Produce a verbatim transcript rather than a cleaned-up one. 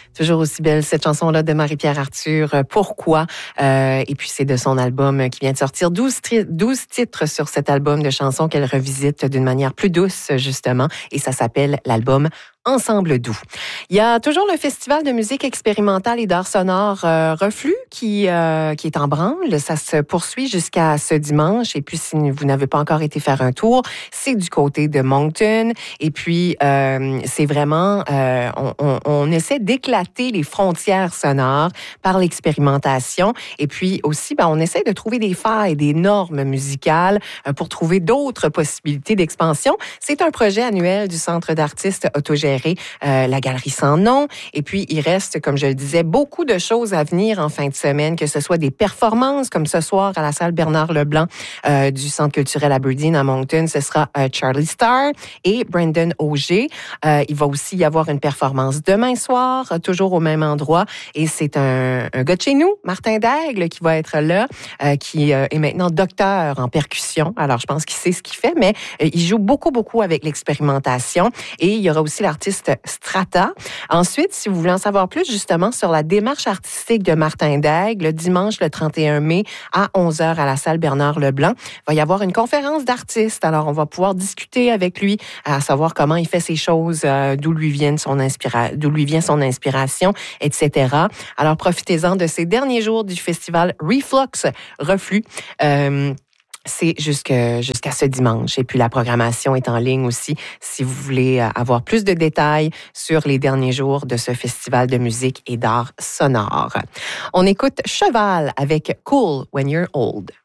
Toujours aussi belle cette chanson-là de Marie-Pierre Arthur, Pourquoi? Euh, et puis c'est de son album qui vient de sortir, douze, tri- douze titres sur cet album de chansons qu'elle revisite d'une manière plus douce, justement, et ça s'appelle l'album Ensemble doux. Il y a toujours le Festival de musique expérimentale et d'art sonore euh, Reflux qui, euh, qui est en branle. Ça se poursuit jusqu'à ce dimanche. Et puis, si vous n'avez pas encore été faire un tour, c'est du côté de Moncton. Et puis, euh, c'est vraiment... Euh, on, on, on essaie d'éclater les frontières sonores par l'expérimentation. Et puis aussi, ben, on essaie de trouver des failles, des normes musicales euh, pour trouver d'autres possibilités d'expansion. C'est un projet annuel du Centre d'artistes autogéré Euh, la Galerie Sans Nom. Et puis, il reste, comme je le disais, beaucoup de choses à venir en fin de semaine, que ce soit des performances, comme ce soir à la salle Bernard Leblanc euh, du Centre culturel Aberdeen à Moncton. Ce sera euh, Charlie Starr et Brendan Auger. Euh, il va aussi y avoir une performance demain soir, euh, toujours au même endroit. Et c'est un, un gars de chez nous, Martin Daigle, qui va être là, euh, qui euh, est maintenant docteur en percussion. Alors, je pense qu'il sait ce qu'il fait, mais euh, il joue beaucoup, beaucoup avec l'expérimentation. Et il y aura aussi l'artiste Strata. Ensuite, si vous voulez en savoir plus justement sur la démarche artistique de Martin Daigle, le dimanche le trente et un mai à onze heures à la salle Bernard Leblanc, il va y avoir une conférence d'artistes. Alors, on va pouvoir discuter avec lui, à savoir comment il fait ses choses, euh, d'où lui viennent son inspira- d'où lui vient son inspiration, et cetera. Alors, profitez-en de ces derniers jours du festival Reflux, Reflux. Euh, C'est jusque, jusqu'à ce dimanche. Et puis, la programmation est en ligne aussi si vous voulez avoir plus de détails sur les derniers jours de ce festival de musique et d'art sonore. On écoute Cheval avec Cool When You're Old.